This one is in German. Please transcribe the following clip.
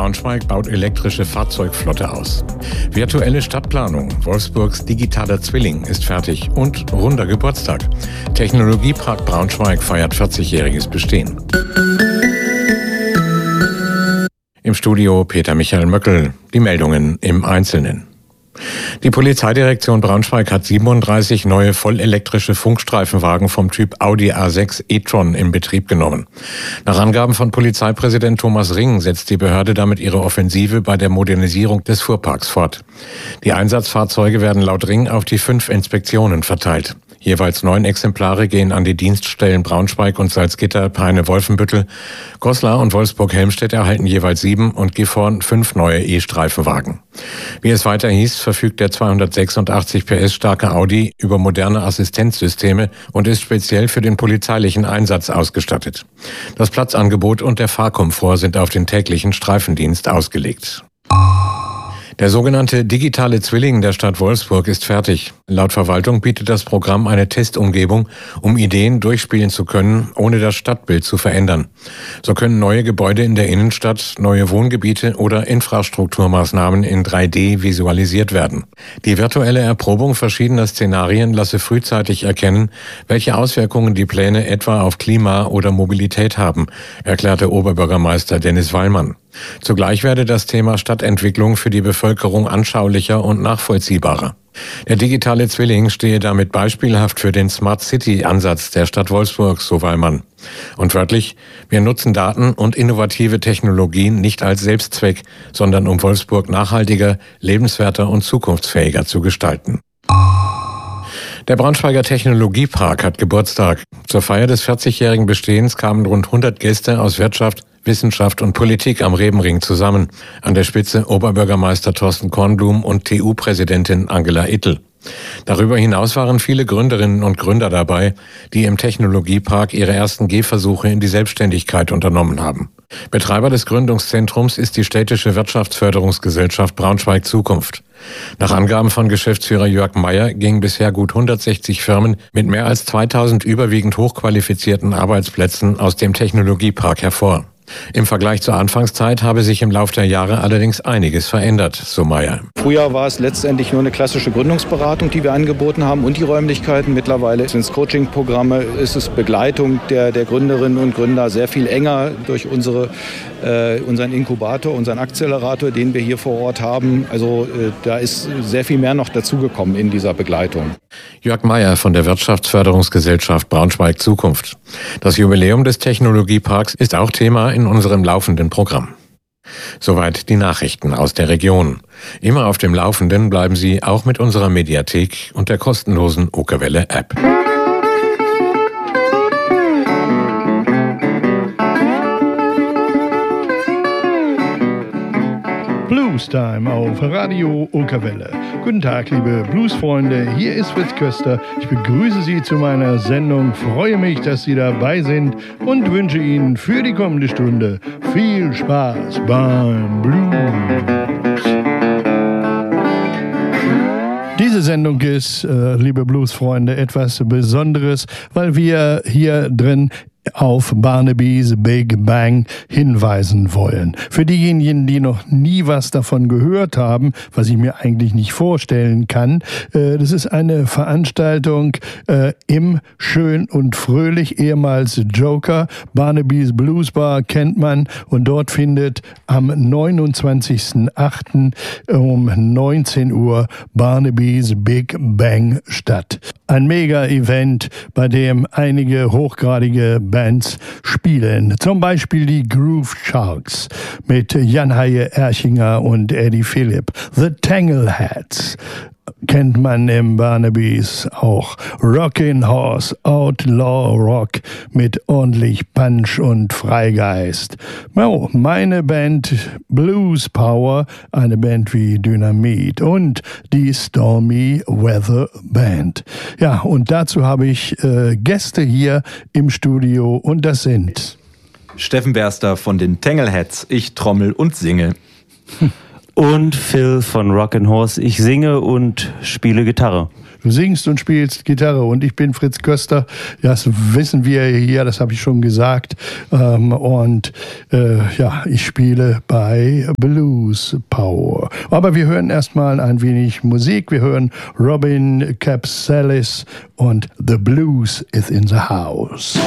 Braunschweig baut elektrische Fahrzeugflotte aus. Virtuelle Stadtplanung, Wolfsburgs digitaler Zwilling ist fertig und runder Geburtstag. Technologiepark Braunschweig feiert 40-jähriges Bestehen. Im Studio Peter Michael Möckel, die Meldungen im Einzelnen. Die Polizeidirektion Braunschweig hat 37 neue vollelektrische Funkstreifenwagen vom Typ Audi A6 e-tron in Betrieb genommen. Nach Angaben von Polizeipräsident Thomas Ring setzt die Behörde damit ihre Offensive bei der Modernisierung des Fuhrparks fort. Die Einsatzfahrzeuge werden laut Ring auf die 5 Inspektionen verteilt. Jeweils 9 Exemplare gehen an die Dienststellen Braunschweig und Salzgitter, Peine-Wolfenbüttel. Goslar und Wolfsburg-Helmstedt erhalten jeweils 7 und Gifhorn 5 neue E-Streifenwagen. Wie es weiter hieß, verfügt der 286 PS starke Audi über moderne Assistenzsysteme und ist speziell für den polizeilichen Einsatz ausgestattet. Das Platzangebot und der Fahrkomfort sind auf den täglichen Streifendienst ausgelegt. Der sogenannte digitale Zwilling der Stadt Wolfsburg ist fertig. Laut Verwaltung bietet das Programm eine Testumgebung, um Ideen durchspielen zu können, ohne das Stadtbild zu verändern. So können neue Gebäude in der Innenstadt, neue Wohngebiete oder Infrastrukturmaßnahmen in 3D visualisiert werden. Die virtuelle Erprobung verschiedener Szenarien lasse frühzeitig erkennen, welche Auswirkungen die Pläne etwa auf Klima oder Mobilität haben, erklärte Oberbürgermeister Dennis Wallmann. Zugleich werde das Thema Stadtentwicklung für die Bevölkerung anschaulicher und nachvollziehbarer. Der digitale Zwilling stehe damit beispielhaft für den Smart City-Ansatz der Stadt Wolfsburg, so Wallmann. Und wörtlich, wir nutzen Daten und innovative Technologien nicht als Selbstzweck, sondern um Wolfsburg nachhaltiger, lebenswerter und zukunftsfähiger zu gestalten. Der Braunschweiger Technologiepark hat Geburtstag. Zur Feier des 40-jährigen Bestehens kamen rund 100 Gäste aus Wirtschaft, Wissenschaft und Politik am Rebenring zusammen. An der Spitze Oberbürgermeister Thorsten Kornblum und TU-Präsidentin Angela Ittel. Darüber hinaus waren viele Gründerinnen und Gründer dabei, die im Technologiepark ihre ersten Gehversuche in die Selbstständigkeit unternommen haben. Betreiber des Gründungszentrums ist die städtische Wirtschaftsförderungsgesellschaft Braunschweig Zukunft. Nach Angaben von Geschäftsführer Jörg Meyer gingen bisher gut 160 Firmen mit mehr als 2000 überwiegend hochqualifizierten Arbeitsplätzen aus dem Technologiepark hervor. Im Vergleich zur Anfangszeit habe sich im Lauf der Jahre allerdings einiges verändert, so Meyer. Früher war es letztendlich nur eine klassische Gründungsberatung, die wir angeboten haben und die Räumlichkeiten. Mittlerweile sind es Coaching-Programme, ist es Begleitung der Gründerinnen und Gründer sehr viel enger durch unseren Inkubator, unseren Akzelerator, den wir hier vor Ort haben. Also da ist sehr viel mehr noch dazugekommen in dieser Begleitung. Jörg Meyer von der Wirtschaftsförderungsgesellschaft Braunschweig Zukunft. Das Jubiläum des Technologieparks ist auch Thema in unserem laufenden Programm. Soweit die Nachrichten aus der Region. Immer auf dem Laufenden bleiben Sie auch mit unserer Mediathek und der kostenlosen Okerwelle-App. Blues-Time auf Radio Okerwelle. Guten Tag, liebe Bluesfreunde, hier ist Fritz Köster. Ich begrüße Sie zu meiner Sendung, freue mich, dass Sie dabei sind und wünsche Ihnen für die kommende Stunde viel Spaß beim Blues. Diese Sendung ist, liebe Bluesfreunde, etwas Besonderes, weil wir hier drin auf Barnaby's Big Bang hinweisen wollen. Für diejenigen, die noch nie was davon gehört haben, was ich mir eigentlich nicht vorstellen kann, das ist eine Veranstaltung im Schön und Fröhlich, ehemals Joker. Barnaby's Blues Bar kennt man und dort findet am 29.08. um 19 Uhr Barnaby's Big Bang statt. Ein Mega-Event, bei dem einige hochgradige Bands spielen. Zum Beispiel die Groove Sharks mit Jan Haie Erchinger und Eddie Philipp. The Tangleheads kennt man im Barnaby's auch. Rockin' Horse, Outlaw Rock mit ordentlich Punch und Freigeist. Oh, meine Band Blues Power, eine Band wie Dynamit und die Stormy Weather Band. Ja, und dazu habe ich Gäste hier im Studio und das sind Steffen Berster von den Tangleheads, ich trommel und singe. Und Phil von Rockin' Horse. Ich singe und spiele Gitarre. Du singst und spielst Gitarre und ich bin Fritz Köster. Das wissen wir hier, das habe ich schon gesagt. Ich spiele bei Blues Power. Aber wir hören erstmal ein wenig Musik. Wir hören Robin Capsalis und The Blues is in the House.